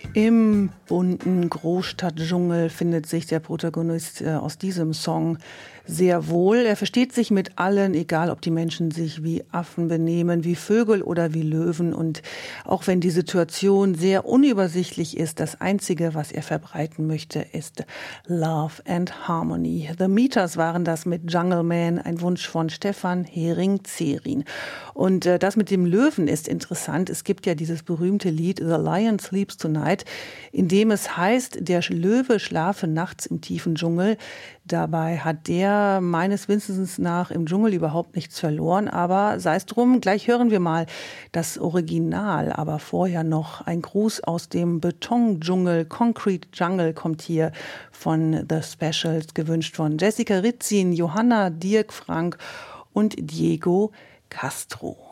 Im bunten Großstadtdschungel findet sich der Protagonist aus diesem Song sehr wohl. Er versteht sich mit allen, egal ob die Menschen sich wie Affen benehmen, wie Vögel oder wie Löwen. Und auch wenn die Situation sehr unübersichtlich ist, das Einzige, was er verbreiten möchte, ist Love and Harmony. The Meters waren das mit Jungle Man, ein Wunsch von Stefan Hering-Zehrin. Und das mit dem Löwen ist interessant. Es gibt ja dieses berühmte Lied The Lion Sleeps Tonight, in dem es heißt, der Löwe schlafe nachts im tiefen Dschungel. Dabei hat der meines Wissens nach im Dschungel überhaupt nichts verloren. Aber sei es drum, gleich hören wir mal das Original. Aber vorher noch ein Gruß aus dem Betondschungel. Concrete Jungle kommt hier von The Specials, gewünscht von Jessica Ritzin, Johanna, Dirk Frank und Diego Castro.